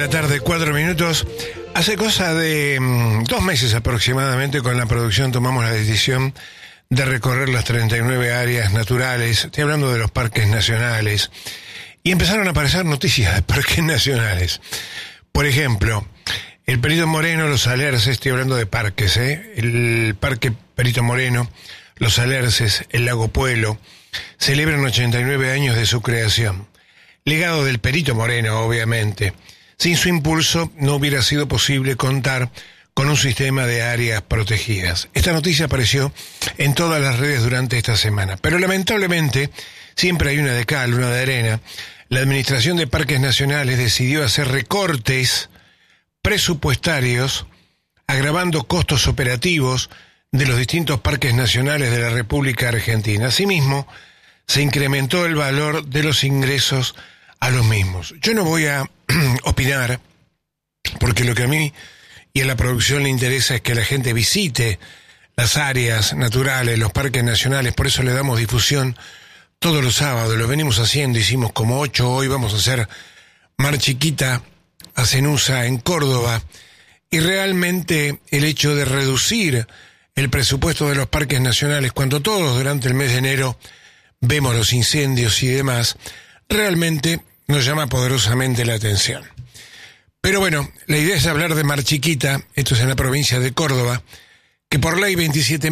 la tarde, 4 minutos. Hace cosa de 2 meses aproximadamente, con la producción tomamos la decisión de recorrer las 39 áreas naturales. Estoy hablando de los parques nacionales. Y empezaron a aparecer noticias de parques nacionales. Por ejemplo, el Perito Moreno, Los Alerces, estoy hablando de parques, el Parque Perito Moreno, Los Alerces, el Lago Puelo, celebran 89 años de su creación. Legado del Perito Moreno, obviamente. Sin su impulso no hubiera sido posible contar con un sistema de áreas protegidas. Esta noticia apareció en todas las redes durante esta semana, pero lamentablemente siempre hay una de cal, una de arena. La Administración de Parques Nacionales decidió hacer recortes presupuestarios, agravando costos operativos de los distintos parques nacionales de la República Argentina. Asimismo, se incrementó el valor de los ingresos a los mismos. Yo no voy a opinar, porque lo que a mí y a la producción le interesa es que la gente visite las áreas naturales, los parques nacionales. Por eso le damos difusión todos los sábados. Lo venimos haciendo, hicimos como 8, hoy vamos a hacer Mar Chiquita a Cenusa en Córdoba. Y realmente el hecho de reducir el presupuesto de los parques nacionales, cuando todos durante el mes de enero vemos los incendios y demás, realmente nos llama poderosamente la atención. Pero bueno, la idea es hablar de Mar Chiquita, esto es en la provincia de Córdoba, que por ley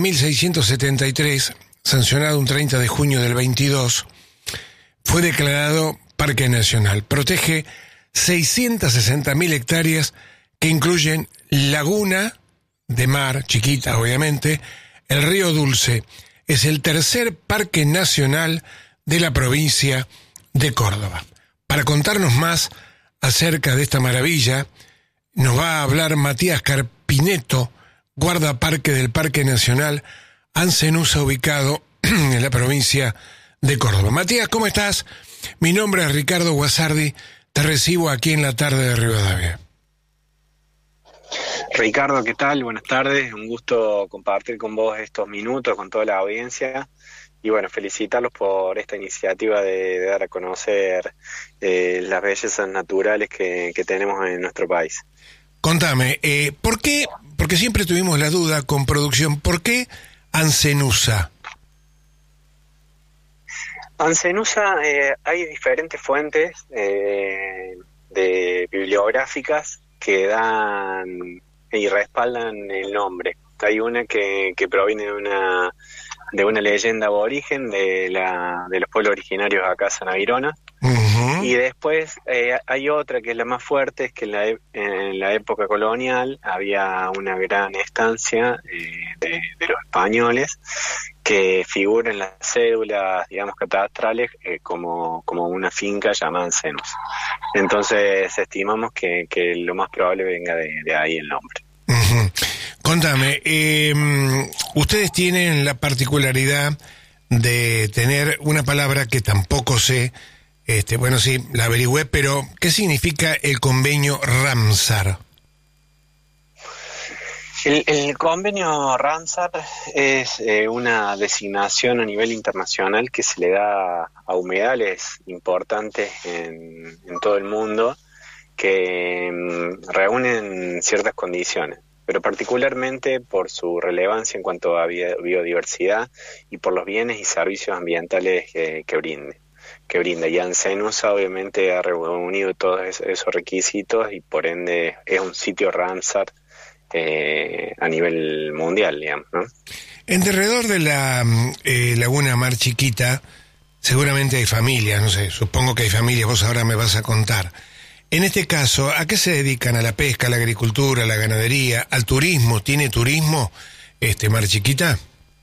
27.673, sancionado un 30 de junio del 22, fue declarado Parque Nacional. Protege 660.000 hectáreas que incluyen laguna de mar, chiquita obviamente, el río Dulce. Es el tercer parque nacional de la provincia de Córdoba. Para contarnos más acerca de esta maravilla, nos va a hablar Matías Carpineto, guardaparque del Parque Nacional Ancenusa, ubicado en la provincia de Córdoba. Matías, ¿cómo estás? Mi nombre es Ricardo Guasardi, te recibo aquí en la tarde de Rivadavia. Ricardo, ¿qué tal? Buenas tardes, un gusto compartir con vos estos minutos, con toda la audiencia. Y bueno, felicitarlos por esta iniciativa de dar a conocer las bellezas naturales que tenemos en nuestro país. Contame, ¿por qué? Porque siempre tuvimos la duda con producción, ¿por qué Ancenusa? Ancenusa, hay diferentes fuentes bibliográficas que dan y respaldan el nombre. Hay una que proviene de una leyenda aborigen de los pueblos originarios acá, Sanavirona. Uh-huh. Y después hay otra que es la más fuerte, es que en la época colonial había una gran estancia de los españoles que figura en las cédulas, digamos, catastrales como una finca llamada Ancenusa. Entonces estimamos que lo más probable venga de ahí el nombre. Uh-huh. Contame, ustedes tienen la particularidad de tener una palabra que tampoco sé, bueno, sí, la averigüé, pero ¿qué significa el convenio Ramsar? El convenio Ramsar es una designación a nivel internacional que se le da a humedales importantes en todo el mundo que reúnen ciertas condiciones, pero particularmente por su relevancia en cuanto a biodiversidad y por los bienes y servicios ambientales que brinda. Y Ancenusa obviamente ha reunido todos esos requisitos y por ende es un sitio Ramsar a nivel mundial, digamos, ¿no? En derredor de la laguna Mar Chiquita seguramente hay familias, no sé, supongo que hay familias, vos ahora me vas a contar. En este caso, ¿a qué se dedican? ¿A la pesca, a la agricultura, a la ganadería, al turismo? ¿Tiene turismo Mar Chiquita?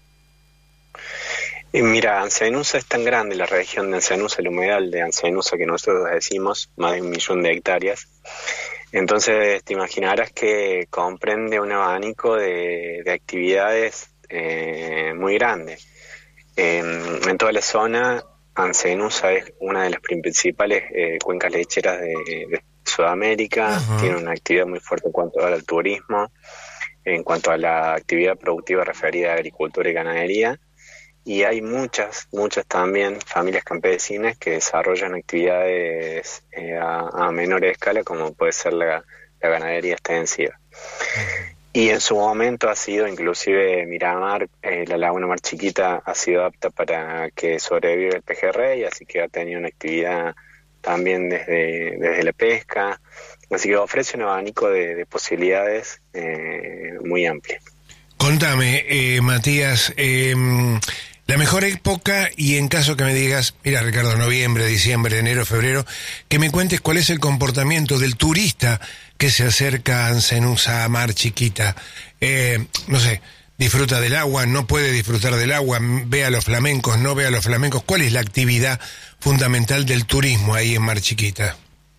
Mira, Ancenusa es tan grande, la región de Ancenusa, el humedal de Ancenusa que nosotros decimos, más de 1 millón de hectáreas. Entonces te imaginarás que comprende un abanico de actividades muy grande. En toda la zona, Ancenusa es una de las principales cuencas lecheras de Sudamérica. Uh-huh. Tiene una actividad muy fuerte en cuanto al turismo, en cuanto a la actividad productiva referida a agricultura y ganadería. y hay muchas también familias campesinas que desarrollan actividades a menor escala, como puede ser la ganadería extensiva. Y en su momento ha sido, inclusive Miramar, la laguna Mar Chiquita ha sido apta para que sobreviva el pejerrey, así que ha tenido una actividad también desde la pesca, así que ofrece un abanico de posibilidades muy amplio. Contame, Matías, la mejor época, y en caso que me digas, mira Ricardo, noviembre, diciembre, enero, febrero, que me cuentes cuál es el comportamiento del turista que se acerca a Ancenusa, a Mar Chiquita. No sé, disfruta del agua, no puede disfrutar del agua, ve a los flamencos, no ve a los flamencos. ¿Cuál es la actividad fundamental del turismo ahí en Mar Chiquita?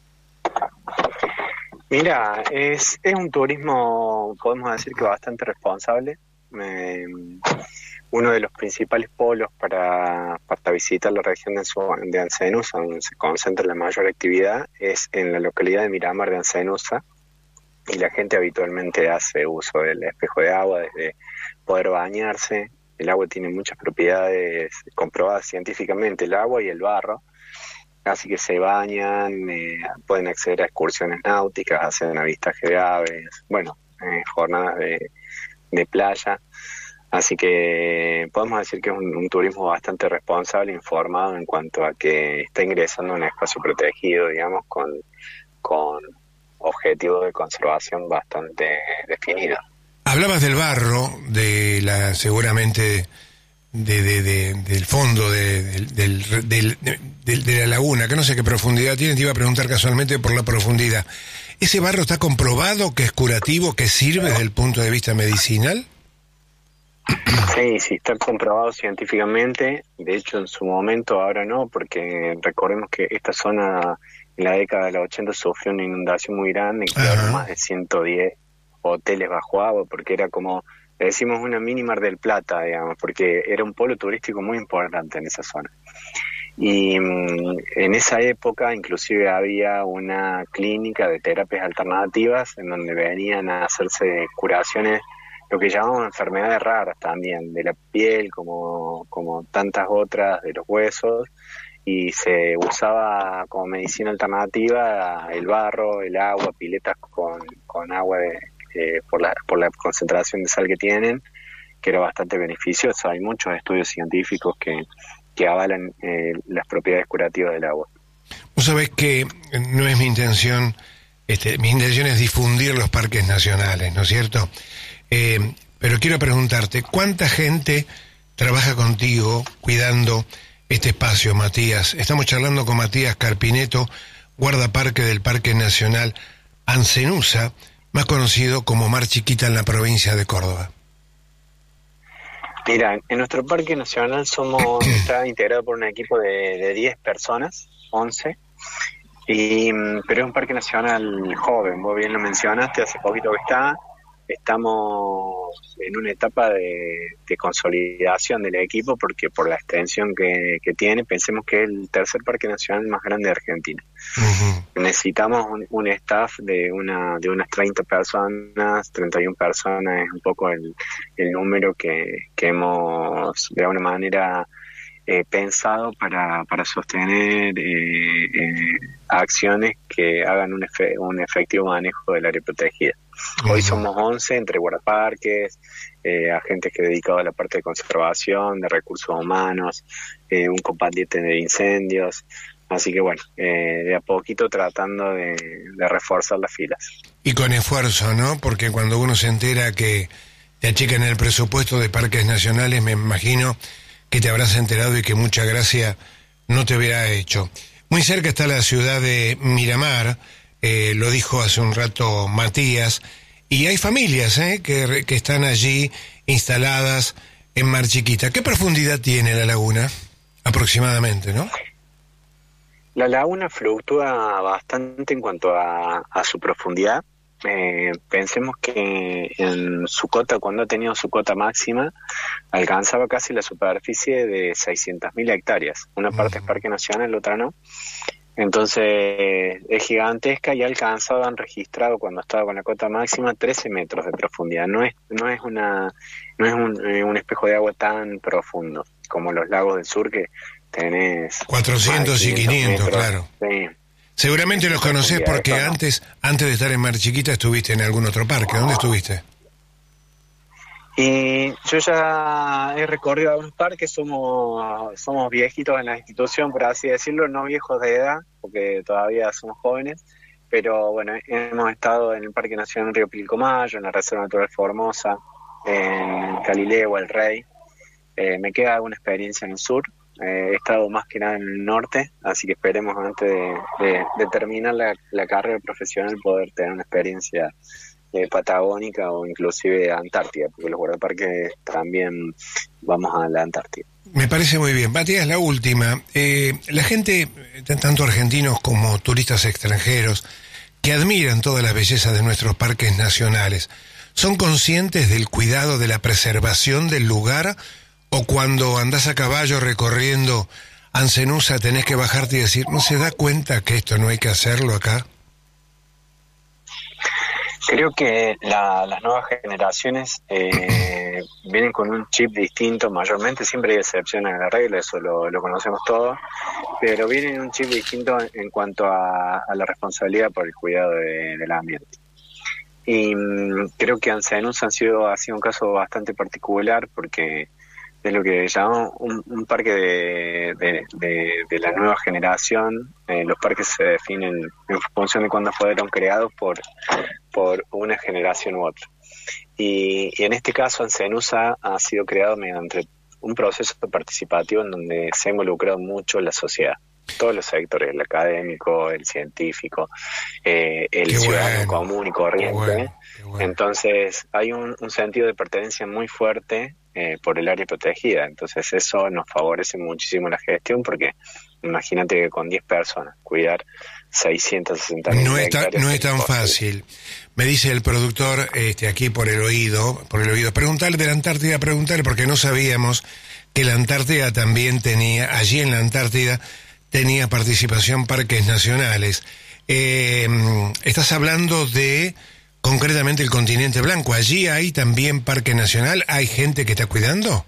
Mira, es un turismo, podemos decir que bastante responsable. Uno de los principales polos para visitar la región de Ancenusa, donde se concentra la mayor actividad, es en la localidad de Miramar de Ancenusa, y la gente habitualmente hace uso del espejo de agua, desde poder bañarse. El agua tiene muchas propiedades comprobadas científicamente, el agua y el barro, así que se bañan, pueden acceder a excursiones náuticas, hacen avistaje de aves, jornadas de playa. Así que podemos decir que es un turismo bastante responsable, informado en cuanto a que está ingresando a un espacio protegido, digamos, con objetivos de conservación bastante definidos. Hablabas del barro, seguramente del fondo de la laguna, que no sé qué profundidad tiene, te iba a preguntar casualmente por la profundidad. ¿Ese barro está comprobado que es curativo, que sirve desde el punto de vista medicinal? Sí, está comprobado científicamente. De hecho, en su momento, ahora no, porque recordemos que esta zona en la década de los 80 sufrió una inundación muy grande, quedaron más de 110 hoteles bajo agua, porque era como, le decimos, una mini Mar del Plata, digamos, porque era un polo turístico muy importante en esa zona. Y en esa época inclusive había una clínica de terapias alternativas en donde venían a hacerse curaciones, lo que llamamos enfermedades raras también, de la piel como tantas otras, de los huesos, y se usaba como medicina alternativa el barro, el agua, piletas con agua por la concentración de sal que tienen, que era bastante beneficioso. Hay muchos estudios científicos que avalan las propiedades curativas del agua. Vos sabés que no es mi intención, mi intención es difundir los parques nacionales, ¿no es cierto? Pero quiero preguntarte, ¿cuánta gente trabaja contigo cuidando este espacio, Matías? Estamos charlando con Matías Carpineto, guardaparque del Parque Nacional Ancenusa, más conocido como Mar Chiquita en la provincia de Córdoba. Mira, en nuestro Parque Nacional está integrado por un equipo de 10 personas, 11, pero es un Parque Nacional joven, vos bien lo mencionaste, hace poquito que estamos en una etapa de consolidación del equipo, porque por la extensión que tiene, pensemos que es el tercer parque nacional más grande de Argentina. Uh-huh. Necesitamos un staff de unas 30 personas, 31 personas, es un poco el número que hemos de alguna manera pensado para sostener acciones que hagan un efectivo manejo del área protegida. Hoy somos 11 entre guardaparques, agentes que dedicados a la parte de conservación, de recursos humanos, un combatiente de incendios, así que de a poquito tratando de reforzar las filas. Y con esfuerzo, ¿no? Porque cuando uno se entera que te achican el presupuesto de parques nacionales, me imagino que te habrás enterado y que mucha gracia no te hubiera hecho. Muy cerca está la ciudad de Miramar, lo dijo hace un rato Matías, y hay familias que están allí instaladas en Mar Chiquita. ¿Qué profundidad tiene la laguna? Aproximadamente, ¿no? La laguna fluctúa bastante en cuanto a su profundidad. Pensemos que en su cota, cuando ha tenido su cota máxima, alcanzaba casi la superficie de 600.000 hectáreas. Una parte es Parque Nacional, la otra no. Entonces es gigantesca y han registrado cuando estaba con la cota máxima 13 metros de profundidad. No es un espejo de agua tan profundo como los lagos del sur que tenés 400 y 500, metros. claro. Sí. Seguramente los conocés porque antes de estar en Mar Chiquita estuviste en algún otro parque. ¿Dónde estuviste? Y yo ya he recorrido algunos parques, somos viejitos en la institución, por así decirlo, no viejos de edad, porque todavía somos jóvenes, pero bueno, hemos estado en el Parque Nacional Río Pilcomayo, en la Reserva Natural Formosa, en Galileo, El Rey. Me queda alguna experiencia en el sur, he estado más que nada en el norte, así que esperemos antes de terminar la carrera profesional poder tener una experiencia patagónica o inclusive Antártida, porque los guardaparques también vamos a la Antártida. Me parece muy bien. Matías, la última. La gente, tanto argentinos como turistas extranjeros, que admiran toda la belleza de nuestros parques nacionales, ¿son conscientes del cuidado de la preservación del lugar? ¿O cuando andás a caballo recorriendo Ancenusa tenés que bajarte y decir, ¿no se da cuenta que esto no hay que hacerlo acá? Creo que las nuevas generaciones vienen con un chip distinto mayormente, siempre hay excepciones a la regla, eso lo conocemos todos, pero vienen un chip distinto en cuanto a la responsabilidad por el cuidado del ambiente. Y creo que Ancenusa ha sido un caso bastante particular porque es lo que llamamos un parque de la nueva generación. Los parques se definen en función de cuándo fueron creados por una generación u otra. Y en este caso Ancenusa ha sido creado mediante un proceso participativo en donde se ha involucrado mucho la sociedad, todos los sectores, el académico, el científico, el ciudadano común y corriente. Bueno. Entonces hay un sentido de pertenencia muy fuerte por el área protegida, entonces eso nos favorece muchísimo la gestión porque imagínate que con 10 personas cuidar 660.000 hectáreas. No es tan fácil. Me dice el productor aquí por el oído, preguntarle de la Antártida, porque no sabíamos que la Antártida también tenía, allí en la Antártida tenía participación parques nacionales. Estás hablando de concretamente el continente blanco. ¿Allí hay también parque nacional? ¿Hay gente que está cuidando?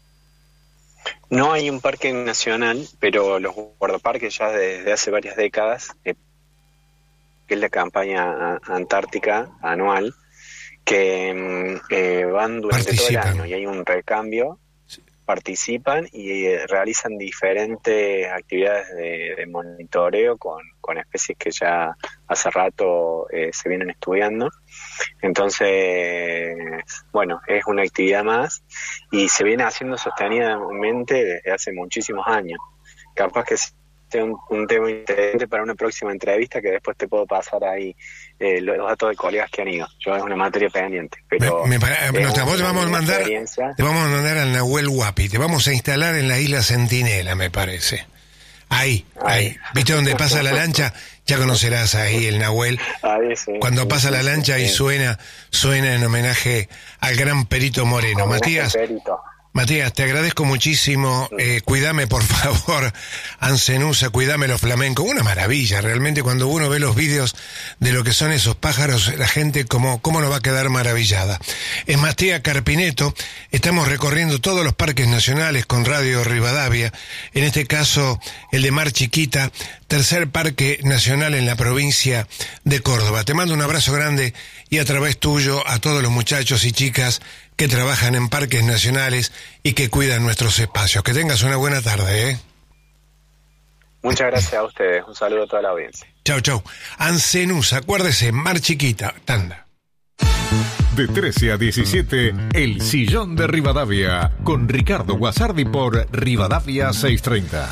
No hay un parque nacional, pero los guardaparques ya desde hace varias décadas, que es la campaña antártica anual, que van durante todo el año y hay un recambio, participan y realizan diferentes actividades de monitoreo con especies que ya hace rato se vienen estudiando. Entonces, bueno, es una actividad más y se viene haciendo sostenidamente desde hace muchísimos años. Capaz que sea un tema interesante para una próxima entrevista que después te puedo pasar ahí los datos de colegas que han ido. Yo es una materia pendiente, pero te vamos a mandar al Nahuel Huapi, te vamos a instalar en la isla Centinela, me parece. Ahí. ¿Viste dónde pasa la lancha? Ya conocerás ahí el Nahuel. Ahí, sí, cuando pasa la lancha y suena en homenaje al gran Perito Moreno. Matías, te agradezco muchísimo. Cuídame, por favor, Ancenusa, cuídame los flamencos. Una maravilla, realmente, cuando uno ve los vídeos de lo que son esos pájaros, la gente cómo no va a quedar maravillada. Es Matías Carpineto, estamos recorriendo todos los parques nacionales con Radio Rivadavia, en este caso el de Mar Chiquita, tercer parque nacional en la provincia de Córdoba. Te mando un abrazo grande y a través tuyo a todos los muchachos y chicas que trabajan en parques nacionales y que cuidan nuestros espacios. Que tengas una buena tarde, ¿eh? Muchas gracias a ustedes. Un saludo a toda la audiencia. Chau. Ancenusa, acuérdese, Mar Chiquita, tanda. De 13 a 17, El Sillón de Rivadavia, con Ricardo Guasardi por Rivadavia 630.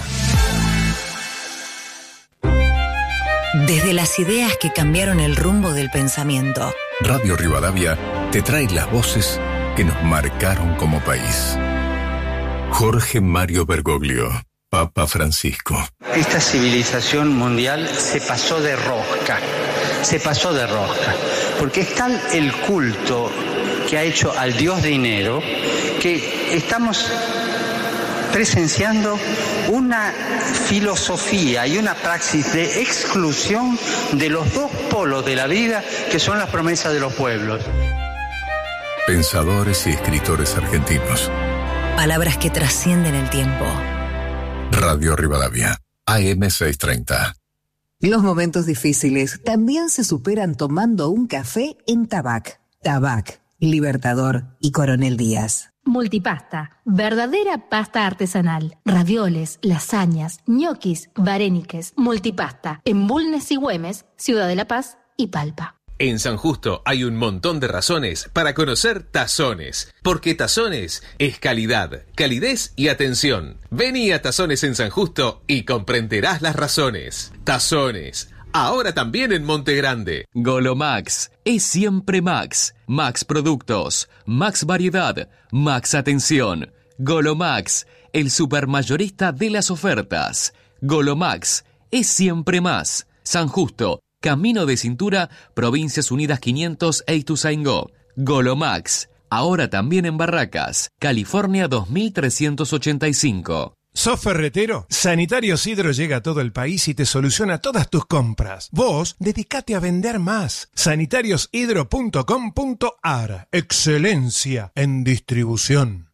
Desde las ideas que cambiaron el rumbo del pensamiento. Radio Rivadavia te trae las voces que nos marcaron como país. Jorge Mario Bergoglio, Papa Francisco. Esta civilización mundial se pasó de rosca, porque es tal el culto que ha hecho al dios dinero que estamos presenciando una filosofía y una praxis de exclusión de los dos polos de la vida que son las promesas de los pueblos. Pensadores y escritores argentinos Palabras que trascienden el tiempo. Radio Rivadavia, AM 630. Los momentos difíciles también se superan tomando un café en Tabac. Tabac, Libertador y Coronel Díaz. Multipasta, verdadera pasta artesanal. Ravioles, lasañas, ñoquis, varéniques. Multipasta, en Bulnes y Güemes, Ciudad de la Paz y Palpa. En San Justo hay un montón de razones para conocer Tazones, porque Tazones es calidad, calidez y atención. Vení a Tazones en San Justo y comprenderás las razones. Tazones, ahora también en Monte Grande. Golomax es siempre Max. Max Productos, Max Variedad, Max Atención. Golomax, el supermayorista de las ofertas. Golomax es siempre más. San Justo, Camino de Cintura, Provincias Unidas 500 e Ituzaingó. Golomax, ahora también en Barracas, California 2385. ¿Sos ferretero? Sanitarios Hidro llega a todo el país y te soluciona todas tus compras. Vos, dedicate a vender más. sanitariosHidro.com.ar. Excelencia en distribución.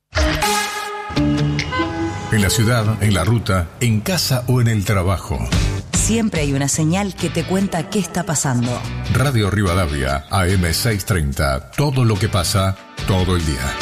En la ciudad, en la ruta, en casa o en el trabajo. Siempre hay una señal que te cuenta qué está pasando. Radio Rivadavia, AM 630. Todo lo que pasa, todo el día.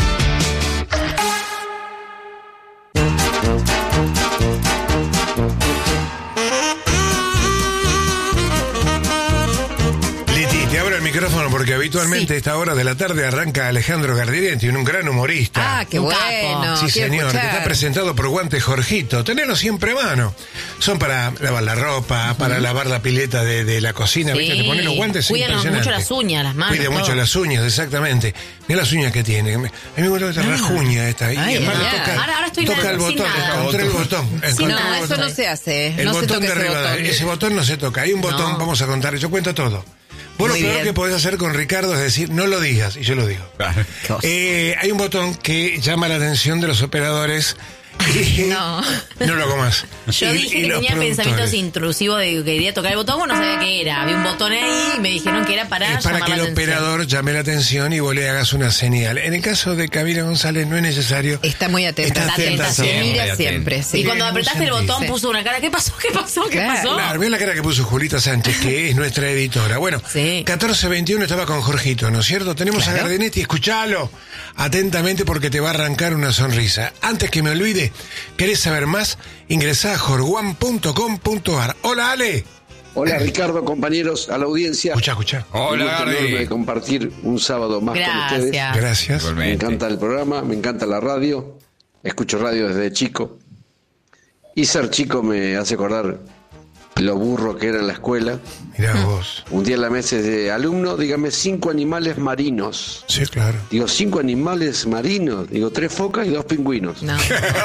Micrófono porque habitualmente a esta hora de la tarde arranca Alejandro Gardirienti, un gran humorista. Ah, qué bueno. Sí, señor, que está presentado por Guantes Jorgito. Tenelo siempre a mano. Son para lavar la ropa, para lavar la pileta de la cocina. Sí. ¿Viste? Te ponen los guantes impresionante. Cuidan mucho las uñas, las manos. Cuida mucho las uñas, exactamente. Mira las uñas que tiene. A mí me gusta esta rajuña esta. Ay, y además ahora estoy toca el botón. Encontré el botón. No, eso no se hace. El no botón se de arriba. Ese botón no se toca. Hay un botón, vamos a contar. Yo cuento todo. Vos lo peor que podés hacer con Ricardo es decir, no lo digas, y yo lo digo. Hay un botón que llama la atención de los operadores. No lo comas. Yo dije que tenía pensamientos intrusivos de que quería tocar el botón, no sabía qué era. Había un botón ahí y me dijeron que era para para que el operador llame la atención y vos le hagas una señal. En el caso de Camila González no es necesario. Está muy atenta. Está atenta siempre. Sí. Y cuando apretaste el botón puso una cara. ¿Qué pasó? Claro, mira la cara que puso Julita Sánchez, que es nuestra editora. Bueno, 14:21 estaba con Jorgito, ¿no es cierto? Tenemos a Gardirienti, escuchalo atentamente porque te va a arrancar una sonrisa. Antes que me olvide, ¿querés saber más? Ingresá a jorguan.com.ar. Hola, Ale. Hola, Ricardo, compañeros, a la audiencia. Escucha. Hola, enorme de compartir un sábado más con ustedes. Gracias. Me encanta el programa, me encanta la radio. Escucho radio desde chico. Y ser chico me hace acordar lo burro que era en la escuela. Mirá vos. Un día en la mesa de alumno, dígame 5 animales marinos. Sí, claro. Digo, 5 animales marinos. Digo, 3 focas y 2 pingüinos. No.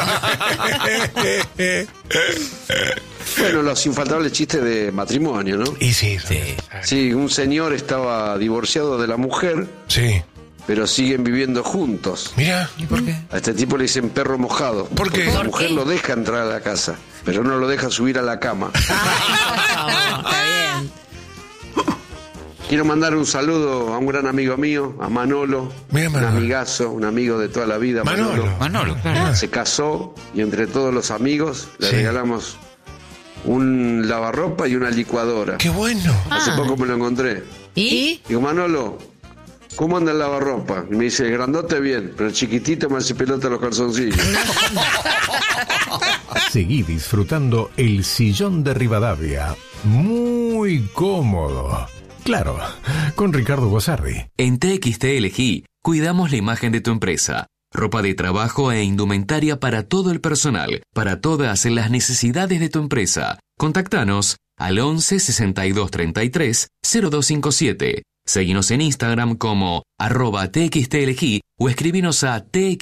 Bueno, los infaltables chistes de matrimonio, ¿no? Y sí. Sí, un señor estaba divorciado de la mujer. Sí. Pero siguen viviendo juntos. Mira. ¿Y por qué? A este tipo le dicen perro mojado. ¿Por qué? Porque la mujer lo deja entrar a la casa, pero no lo deja subir a la cama. Está bien. Quiero mandar un saludo a un gran amigo mío, a Manolo. Mira, Manolo. Un amigazo, un amigo de toda la vida. Manolo, claro. Se casó y entre todos los amigos le regalamos un lavarropa y una licuadora. ¡Qué bueno! Hace poco me lo encontré. ¿Y? Digo, Manolo, ¿cómo anda el lavarropa? Y me dice, el grandote bien, pero el chiquitito me hace pelota los calzoncillos. Seguí disfrutando el sillón de Rivadavia. Muy cómodo. Claro, con Ricardo Guasardi. En TXT Elegí, cuidamos la imagen de tu empresa. Ropa de trabajo e indumentaria para todo el personal, para todas las necesidades de tu empresa. Contactanos al 11 62 33 0257. Seguinos en Instagram como @txtelegí o escribinos a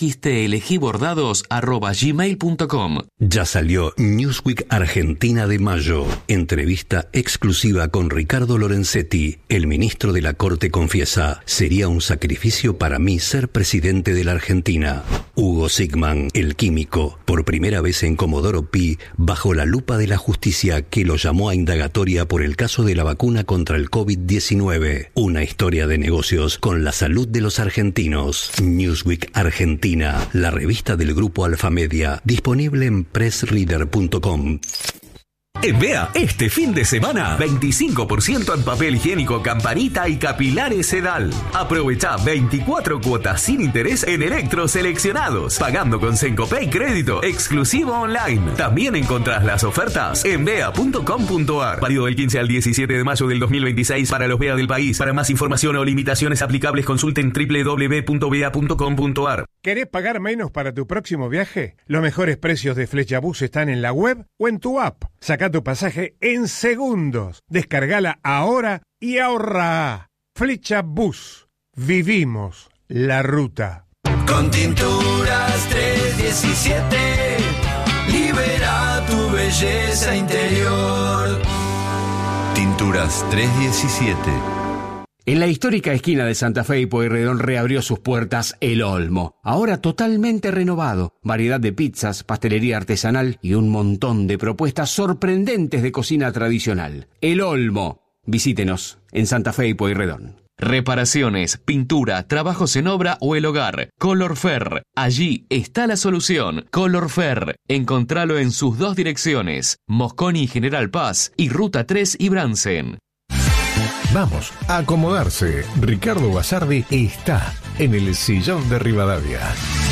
txtelegibordados@gmail.com. Ya salió Newsweek Argentina de mayo. Entrevista exclusiva con Ricardo Lorenzetti. El ministro de la Corte confiesa, sería un sacrificio para mí ser presidente de la Argentina. Hugo Sigman, el químico, por primera vez en Comodoro Pi, bajo la lupa de la justicia que lo llamó a indagatoria por el caso de la vacuna contra el COVID-19. Una historia de negocios con la salud de los argentinos. Newsweek Argentina, la revista del grupo Alfamedia, disponible en pressreader.com. En Bea, este fin de semana, 25% en papel higiénico Campanita y capilares Sedal. Aprovecha 24 cuotas sin interés en electros seleccionados, pagando con Sencopay crédito exclusivo online. También encontrás las ofertas en bea.com.ar. Válido del 15 al 17 de mayo del 2026 para los Bea del país. Para más información o limitaciones aplicables, consulten www.bea.com.ar. ¿Querés pagar menos para tu próximo viaje? Los mejores precios de Flechabús están en la web o en tu app. Saca tu pasaje en segundos. Descargala ahora y ahorra. Flechabús. Vivimos la ruta. Con Tinturas 317, libera tu belleza interior. Tinturas 317. En la histórica esquina de Santa Fe y Pueyrredón reabrió sus puertas El Olmo, ahora totalmente renovado. Variedad de pizzas, pastelería artesanal y un montón de propuestas sorprendentes de cocina tradicional. El Olmo. Visítenos en Santa Fe y Pueyrredón. Reparaciones, pintura, trabajos en obra o el hogar. Colorfer. Allí está la solución. Colorfer. Encontralo en sus dos direcciones, Mosconi y General Paz y Ruta 3 y Bransen. Vamos a acomodarse. Ricardo Guasardi está en el sillón de Rivadavia.